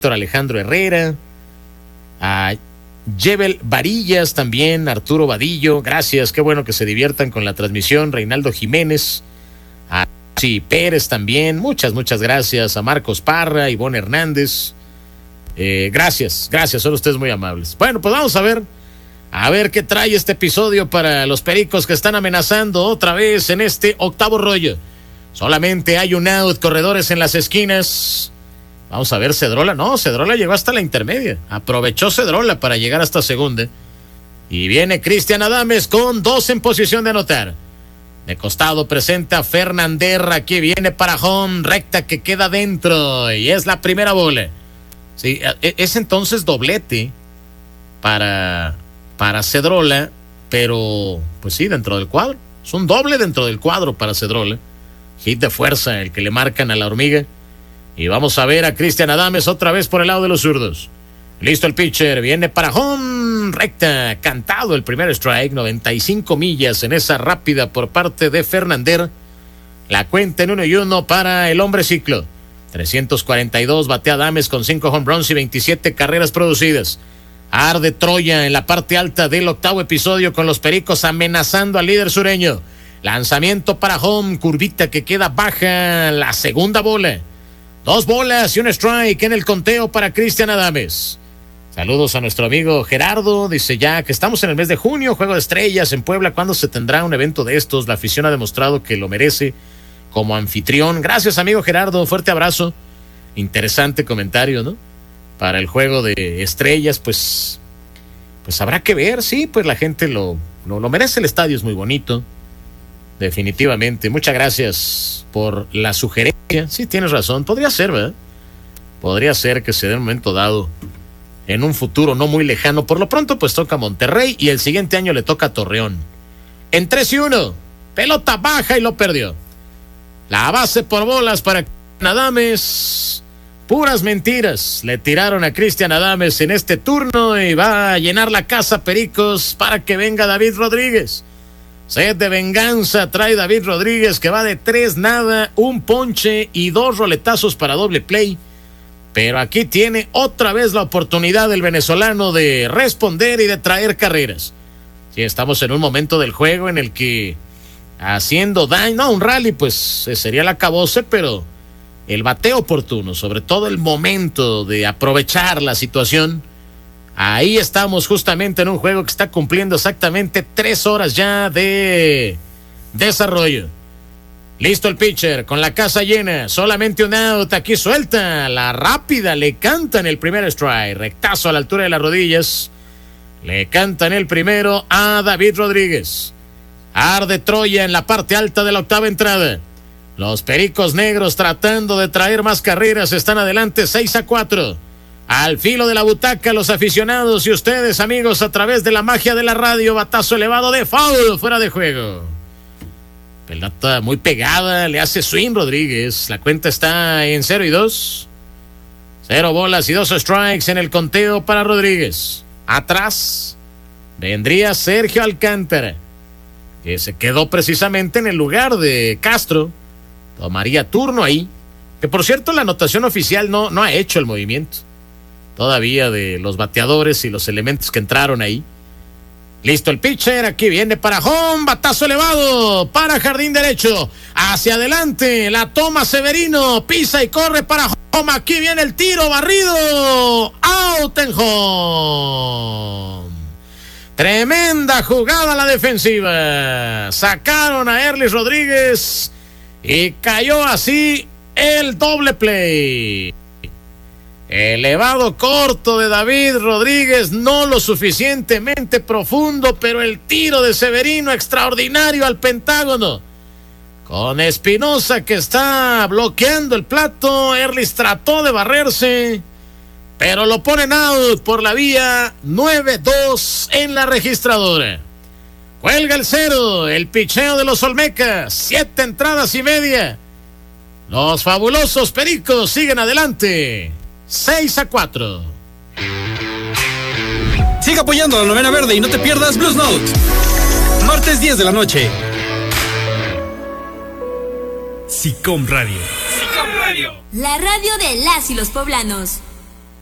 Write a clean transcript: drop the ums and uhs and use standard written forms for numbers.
Alejandro Herrera, a Jebel Varillas también, Arturo Vadillo, gracias, qué bueno que se diviertan con la transmisión, Reinaldo Jiménez, a Sí Pérez también, muchas gracias, a Marcos Parra, Ivonne Hernández, gracias, son ustedes muy amables. Bueno, pues vamos a ver qué trae este episodio para los Pericos que están amenazando otra vez en este octavo rollo. Solamente hay un out, corredores en las esquinas. Vamos a ver, Cedrola llegó hasta la intermedia. Aprovechó Cedrola para llegar hasta segunda. Y viene Cristian Adames con 2 en posición de anotar. De costado presenta Fernander, aquí viene para home, recta que queda dentro. Y es la primera bola. Sí, es entonces doblete para Cedrola, pero pues sí, dentro del cuadro. Es un doble dentro del cuadro para Cedrola. Hit de fuerza, el que le marcan a la hormiga. Y vamos a ver a Cristian Adames otra vez por el lado de los zurdos. Listo el pitcher, viene para home, recta, cantado el primer strike, 95 millas en esa rápida por parte de Fernander. La cuenta en 1-1 para el hombre ciclo. 342 batea Adames con 5 home runs y 27 carreras producidas. Arde Troya en la parte alta del octavo episodio con los Pericos amenazando al líder sureño. Lanzamiento para home, curvita que queda baja, la segunda bola. 2 bolas y un strike en el conteo para Cristian Adames. Saludos a nuestro amigo Gerardo, dice ya que estamos en el mes de junio, Juego de Estrellas en Puebla, ¿cuándo se tendrá un evento de estos? La afición ha demostrado que lo merece como anfitrión. Gracias, amigo Gerardo, fuerte abrazo. Interesante comentario, ¿no? Para el Juego de Estrellas, pues habrá que ver, sí, pues la gente lo merece, el estadio es muy bonito. Definitivamente, muchas gracias por la sugerencia. Sí, tienes razón, podría ser, ¿verdad? Podría ser que se dé un momento dado en un futuro no muy lejano. Por lo pronto, pues toca Monterrey y el siguiente año le toca Torreón. En 3-1, pelota baja y lo perdió. La base por bolas para Adames. Puras mentiras le tiraron a Cristian Adames en este turno y va a llenar la casa Pericos para que venga David Rodríguez. Sed de venganza trae David Rodríguez, que va de 3-0, un ponche y 2 roletazos para doble play. Pero aquí tiene otra vez la oportunidad el venezolano de responder y de traer carreras. Sí, estamos en un momento del juego en el que haciendo daño, un rally pues sería el acabose, pero el bateo oportuno, sobre todo el momento de aprovechar la situación. Ahí estamos justamente en un juego que está cumpliendo exactamente 3 horas ya de desarrollo. Listo el pitcher, con la casa llena, solamente un out, aquí suelta, la rápida, le cantan el primer strike, rectazo a la altura de las rodillas, le cantan el primero a David Rodríguez. Arde Troya en la parte alta de la octava entrada. Los Pericos Negros tratando de traer más carreras, están adelante 6-4. Al filo de la butaca, los aficionados y ustedes, amigos, a través de la magia de la radio, batazo elevado de foul, fuera de juego. Pelota muy pegada, le hace swing Rodríguez. La cuenta está en 0-2. 0 bolas y 2 strikes en el conteo para Rodríguez. Atrás vendría Sergio Alcántara, que se quedó precisamente en el lugar de Castro. Tomaría turno ahí. Que por cierto, la anotación oficial no ha hecho el movimiento todavía de los bateadores y los elementos que entraron ahí. Listo el pitcher, aquí viene para home, batazo elevado para jardín derecho, hacia adelante, la toma Severino, pisa y corre para home, aquí viene el tiro, barrido, out en home. Tremenda jugada la defensiva, sacaron a Erlis Rodríguez y cayó así el doble play. Elevado corto de David Rodríguez, no lo suficientemente profundo, pero el tiro de Severino extraordinario al pentágono. Con Espinosa que está bloqueando el plato, Erlis trató de barrerse, pero lo ponen out por la vía. 9-2 en la registradora. Cuelga el 0, el picheo de los Olmecas, 7 entradas y media. Los fabulosos Pericos siguen adelante. 6-4. Sigue apoyando a la Novena Verde y no te pierdas Blues Note. Martes 10 de la noche. SICOM Radio. La radio de las y los poblanos.